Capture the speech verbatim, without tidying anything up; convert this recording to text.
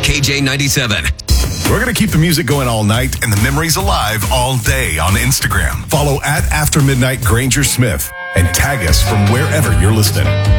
K J ninety-seven. We're going to keep the music going all night and the memories alive all day on Instagram. Follow at After Midnight Granger Smith and tag us from wherever you're listening.